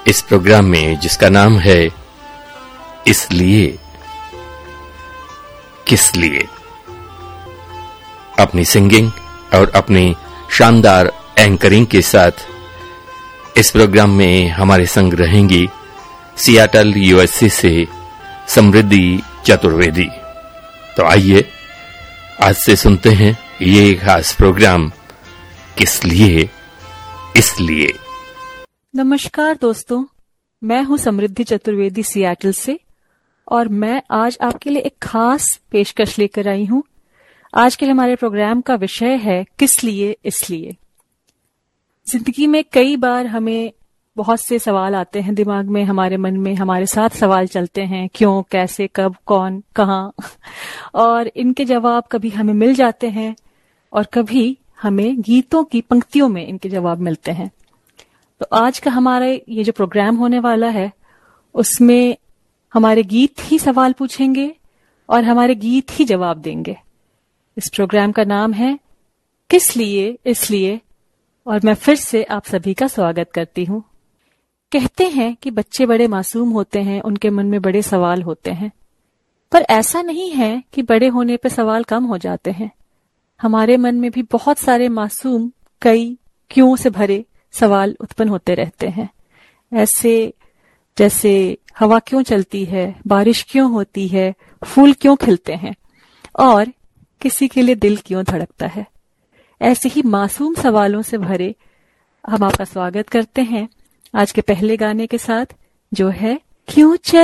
इस प्रोग्राम में जिसका नाम है इसलिए किस लिए। अपनी सिंगिंग और अपनी शानदार एंकरिंग के साथ इस प्रोग्राम में हमारे संग रहेंगी सियाटल यूएसए से समृद्धि चतुर्वेदी। तो आइए आज से सुनते हैं ये खास प्रोग्राम किस लिए इसलिए। नमस्कार दोस्तों, मैं हूं समृद्धि चतुर्वेदी सियाटल से और मैं आज आपके लिए एक खास पेशकश लेकर आई हूं। आज के हमारे प्रोग्राम का विषय है किस लिए इसलिए। जिंदगी में कई बार हमें बहुत से सवाल आते हैं दिमाग में, हमारे मन में हमारे साथ सवाल चलते हैं, क्यों, कैसे, कब, कौन, कहां। और इनके जवाब कभी हमें मिल जाते हैं और कभी हमें गीतों की पंक्तियों में इनके जवाब मिलते हैं। तो आज का हमारा ये जो प्रोग्राम होने वाला है उसमें हमारे गीत ही सवाल पूछेंगे और हमारे गीत ही जवाब देंगे। इस प्रोग्राम का नाम है किस लिए इसलिए और मैं फिर से आप सभी का स्वागत करती हूँ। कहते हैं कि बच्चे बड़े मासूम होते हैं, उनके मन में बड़े सवाल होते हैं, पर ऐसा नहीं है कि बड़े होने पे सवाल कम हो जाते हैं। हमारे मन में भी बहुत सारे मासूम कई क्यों से भरे सवाल उत्पन्न होते रहते हैं। ऐसे जैसे हवा क्यों चलती है, बारिश क्यों होती है, फूल क्यों खिलते हैं और किसी के लिए दिल क्यों धड़कता है। ऐसे ही मासूम सवालों से भरे हम आपका स्वागत करते हैं आज के पहले गाने के साथ, जो है क्यों चल